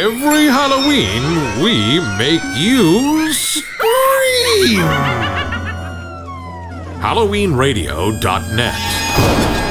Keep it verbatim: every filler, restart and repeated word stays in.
Every Halloween, we make you scream! Halloween Radio dot net